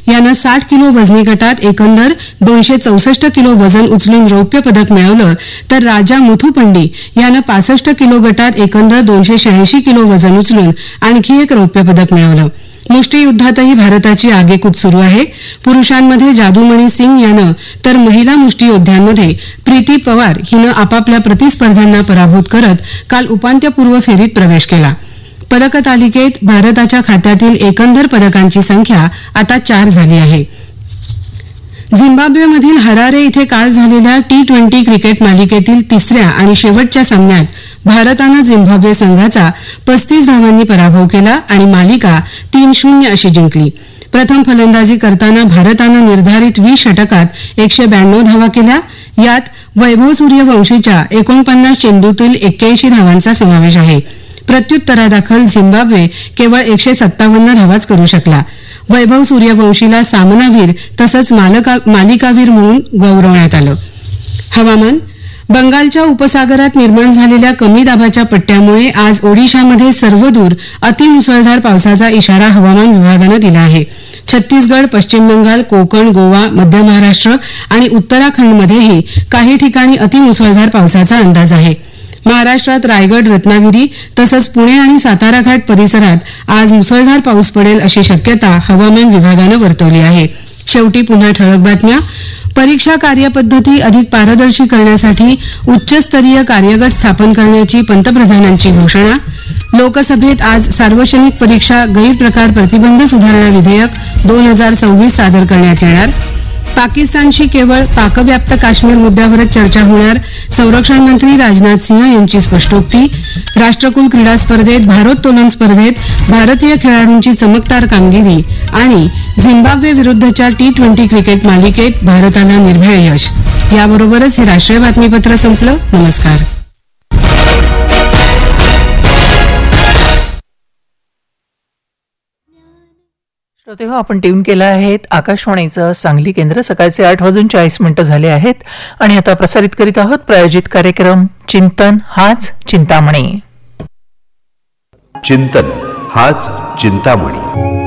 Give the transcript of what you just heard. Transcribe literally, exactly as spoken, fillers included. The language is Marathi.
यानं साठ किलो वजनी गटात एकंदर दोनशे चौसष्ट किलो वजन उचलून रौप्य पदक मिळवलं, तर राजा मुथुपंडी यानं पासष्ट किलो गटात एकंदर दोनशे शहाऐंशी किलो वजन उचलून आणखी एक रौप्य पदक मिळवलं. मुष्टियुद्धातही भारताची आगेकूच सुरू आहे. पुरुषांमध्ये जादूमणी सिंग यानं तर महिला मुष्टियोद्ध्यांमध्ये प्रीती पवार हिनं आपापल्या प्रतिस्पर्ध्यांना पराभूत करत काल उपांत्यपूर्व फेरीत प्रवेश केला. पदक तालिकेत भारताच्या खात्यातील एकंदर पदकांची संख्या आता चार झाली आहे. झिम्बाब्वेमधील हरारे इथे काल झालेल्या टी ट्वेंटी क्रिकेट मालिकेतील तिसऱ्या आणि शेवटच्या सामन्यात भारतानं झिम्बाब्वे संघाचा पस्तीस धावांनी पराभव केला आणि मालिका तीन शून्य अशी जिंकली. प्रथम फलंदाजी करताना भारतानं निर्धारित वीस षटकात एकशे ब्याण्णव धावा केल्या. यात वैभव सूर्यवंशीच्या एकोणपन्नास चेंडूतील एक्क्याऐंशी धावांचा समावेश आहे. प्रत्युत्तरादाखल झिम्बाब्वे केवळ एकशे सत्तावन्न धावाच करू शकला. वैभव सूर्यवंशीला सामनावीर तसंच मालिकावीर म्हणून गौरवण्यात आलं. हवामान. बंगालच्या उपसागरात निर्माण झालेल्या कमी दाबाच्या पट्ट्यामुळे आज ओडिशामध्ये सर्वदूर अतिमुसळधार पावसाचा इशारा हवामान विभागानं दिला आहे. छत्तीसगड, पश्चिम बंगाल, कोकण, गोवा, मध्य महाराष्ट्र आणि उत्तराखंडमध्येही काही ठिकाणी अतिमुसळधार पावसाचा अंदाज आहे. महाराष्ट्रात रायगड, रत्नागिरी तसंच पुणे आणि सातारा घाट परिसरात आज मुसळधार पाऊस पडेल अशी शक्यता हवामान विभागानं वर्तवली आहे. शेवटी पुन्हा ठळक बातम्या. परीक्षा कार्यपद्धती अधिक पारदर्शी करण्यासाठी उच्चस्तरीय कार्यगट स्थापन करण्याची पंतप्रधानांची घोषणा. लोकसभेत आज सार्वजनिक परीक्षा गैरप्रकार प्रतिबंध सुधारणा विधेयक दोन हजार सव्वीस सादर करण्यात येणार. पाकिस्तानशी केवळ पाकव्याप्त काश्मीर मुद्द्यावरच चर्चा होणार. संरक्षण मंत्री राजनाथ सिंह यांची स्पष्टोक्ती. राष्ट्रकुल क्रीडा स्पर्धेत भारोत्तोलन स्पर्धेत भारतीय खेळाडूंची चमकदार कामगिरी आणि झिम्बाब्वे विरुद्धच्या टी ट्वेंटी क्रिकेट मालिकेत भारताला निर्भेळ यश. याबरोबरच हे राष्ट्रीय बातमीपत्र संपलं. नमस्कार. श्रोते हो, आपण ट्यून केलं आहेत आकाशवाणीचं सांगली केंद्र. सकाळचे आठ वाजून चाळीस मिनिटं झाले आहेत आणि आता प्रसारित करीत आहोत प्रायोजित कार्यक्रम चिंतन हाच चिंतामणी. चिंतन हाच चिंतामणी.